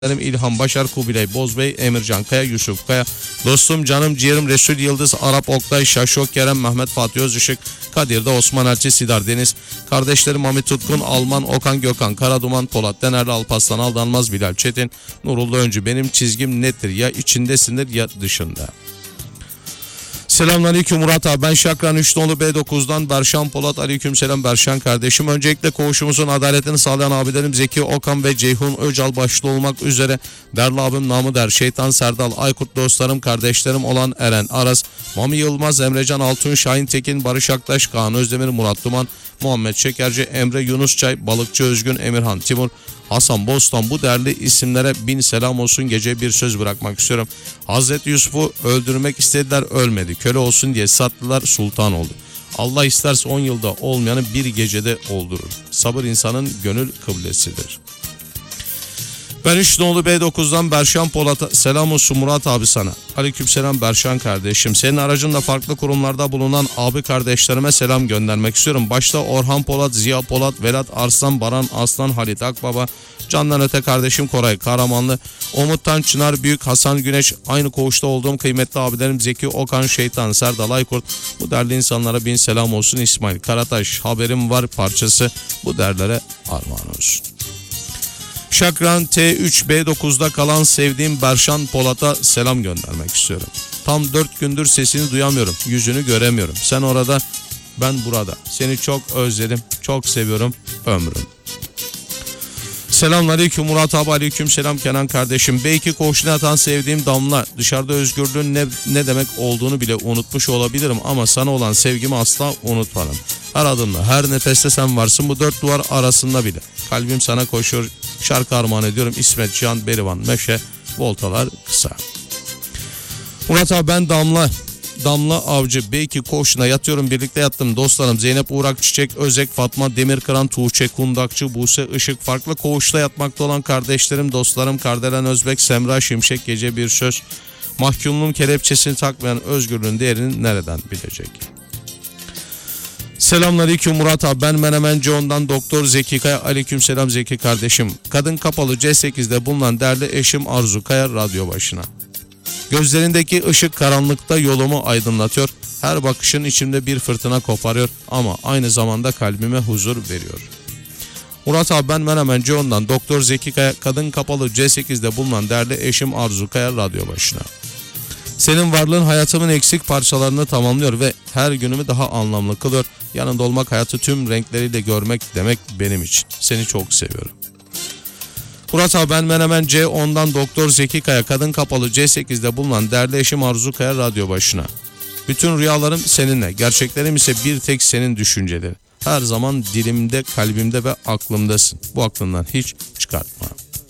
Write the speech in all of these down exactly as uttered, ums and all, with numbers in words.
İlhan Başar, Kubilay Bozbey, Emircan Kaya, Yusuf Kaya, dostum, canım, ciğerim Resul Yıldız, Arap Oktay, Şaşok Kerem, Mehmet Fatih Özışık, Kadir'de Osman Elçi, Sidar Deniz, kardeşlerim Hamit Tutkun, Alman, Okan Gökhan, Karaduman, Polat Denerli, Alparslan Aldanmaz, Bilal Çetin, Nurullah Öncü. Benim çizgim nettir, ya içindesindir ya dışında. Selamünaleyküm Murat abi, ben Şakran üç nolu B dokuz'dan Berşan Polat. Aleykümselam Berşan kardeşim. Öncelikle koğuşumuzun adaletini sağlayan abilerim Zeki Okan ve Ceyhun Öcal başta olmak üzere değerli abim Namı Der, Şeytan Serdal, Aykut, dostlarım, kardeşlerim olan Eren Aras, Mami Yılmaz, Emrecan Altun, Şahin Tekin, Barış Aktaş, Kaan Özdemir, Murat Duman, Muhammed Şekerci, Emre Yunus Çay, Balıkçı Özgün, Emirhan Timur, Hasan Bostan, bu değerli isimlere bin selam olsun. Gece bir söz bırakmak istiyorum. Hazreti Yusuf'u öldürmek istediler, ölmedi. Köle olsun diye sattılar, sultan oldu. Allah isterse on yılda olmayanı bir gecede oldurur. Sabır insanın gönül kıblesidir. Ben üç nolu B dokuz'dan Berşan Polat'a selam olsun Murat abi sana. Aleykümselam Berşan kardeşim. Senin aracınla farklı kurumlarda bulunan abi kardeşlerime selam göndermek istiyorum. Başta Orhan Polat, Ziya Polat, Velat Arslan, Baran Aslan, Halit Akbaba, Candan Öte kardeşim Koray Karamanlı, Umut'tan Çınar Büyük, Hasan Güneş, aynı koğuşta olduğum kıymetli abilerim Zeki Okan, Şeytan Serdal Aykurt, bu değerli insanlara bin selam olsun. İsmail Karataş, haberim var parçası bu değerlere armağan olsun. Şakran T üç B dokuz'da kalan sevdiğim Berşan Polat'a selam göndermek istiyorum. Tam dört gündür sesini duyamıyorum, yüzünü göremiyorum. Sen orada, ben burada. Seni çok özledim, çok seviyorum, ömrüm. Selamünaleyküm Murat abi, aleykümselam Kenan kardeşim. Belki koğuşuna yatan sevdiğim Damla, dışarıda özgürlüğün ne, ne demek olduğunu bile unutmuş olabilirim ama sana olan sevgimi asla unutmadım. Her adımda, her nefeste sen varsın, bu dört duvar arasında bile. Kalbim sana koşuyor, şarkı armağan ediyorum. İsmet Can Berivan Meşe, voltalar kısa. Murat abi, ben Damla. Damla Avcı, belki koğuşuna yatıyorum, birlikte yattım dostlarım Zeynep Uğrak, Çiçek Özek, Fatma Demirkıran, Tuğçe Kundakçı, Buse Işık, farklı koğuşta yatmakta olan kardeşlerim, dostlarım Kardelen Özbek, Semra Şimşek, gece bir söz. Mahkumluğun kelepçesini takmayan özgürlüğün değerini nereden bilecek? Selamünaleyküm Murat abi, ben Menemen John'dan Doktor Zeki Kaya. Aleykümselam Zeki kardeşim. Kadın Kapalı C sekiz'de bulunan değerli eşim Arzu Kaya radyo başına. Gözlerindeki ışık karanlıkta yolumu aydınlatıyor. Her bakışın içimde bir fırtına koparıyor ama aynı zamanda kalbime huzur veriyor. Murat abi, ben Menemen John'dan Doktor Zeki Kaya. Kadın Kapalı C sekiz'de bulunan değerli eşim Arzu Kaya radyo başına. Senin varlığın hayatımın eksik parçalarını tamamlıyor ve her günümü daha anlamlı kılıyor. Yanında olmak, hayatı tüm renkleriyle görmek demek benim için. Seni çok seviyorum. Murat abi, ben Menemen C on'dan Doktor Zeki Kaya. Kadın Kapalı C sekiz'de bulunan değerli eşim Arzu Kaya radyo başına. Bütün rüyalarım seninle, gerçeklerim ise bir tek senin düşünceleri. Her zaman dilimde, kalbimde ve aklımdasın. Bu aklından hiç çıkartma.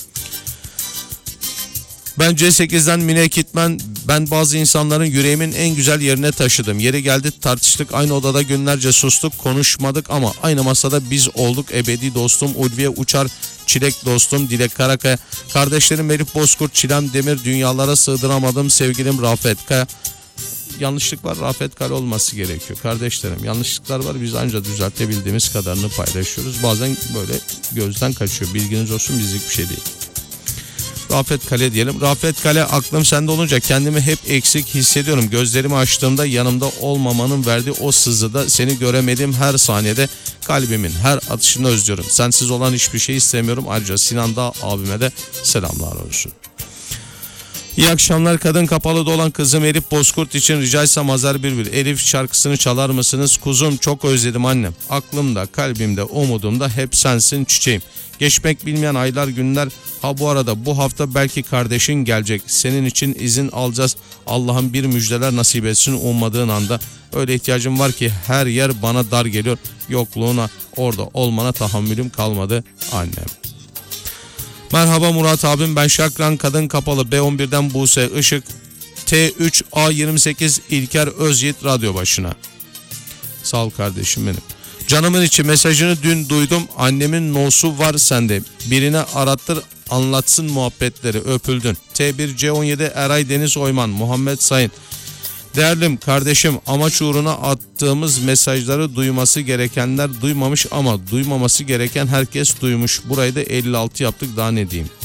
Ben C sekiz'den Mine Kitmen. Ben bazı insanların yüreğimin en güzel yerine taşıdım. Yeri geldi tartıştık, aynı odada günlerce sustuk, konuşmadık ama aynı masada biz olduk. Ebedi dostum Ulviye Uçar, Çilek dostum Dilek Karakaya, kardeşlerim Elif Bozkurt, Çilem Demir, dünyalara sığdıramadım sevgilim Rafet Kaya. Yanlışlık var, Rafet Kale olması gerekiyor kardeşlerim. Yanlışlıklar var, biz ancak düzeltebildiğimiz kadarını paylaşıyoruz. Bazen böyle gözden kaçıyor, bilginiz olsun, bizlik bir şey değil. Rafet Kale diyelim. Rafet Kale, aklım sende olunca kendimi hep eksik hissediyorum. Gözlerimi açtığımda yanımda olmamanın verdiği o sızıda, seni göremediğim her saniyede kalbimin her atışını özlüyorum. Sensiz olan hiçbir şey istemiyorum. Ayrıca Sinan Dağ abime de selamlar olsun. İyi akşamlar. Kadın Kapalı'da olan kızım Elif Bozkurt için rica etsem Azer Bülbül Elif şarkısını çalar mısınız? Kuzum, çok özledim annem. Aklımda, kalbimde, umudumda hep sensin çiçeğim. Geçmek bilmeyen aylar, günler. Ha bu arada bu hafta belki kardeşin gelecek. Senin için izin alacağız. Allah'ın bir müjdeler nasip etsin ummadığın anda. Öyle ihtiyacım var ki her yer bana dar geliyor. Yokluğuna, orada olmana tahammülüm kalmadı annem. Merhaba Murat abim, ben Şakran Kadın Kapalı B on bir'den Buse Işık. T üç A yirmi sekiz İlker Özyiğit radyo başına. Sağ ol kardeşim benim. Canımın içi, mesajını dün duydum. Annemin nosu var sende. Birine arattır, anlatsın muhabbetleri, öpüldün. T bir C on yedi Eray Deniz Oyman, Muhammed Sayın. Değerlim kardeşim, amaç uğruna attığımız mesajları duyması gerekenler duymamış ama duymaması gereken herkes duymuş. Burayı da elli altı yaptık, daha ne diyeyim.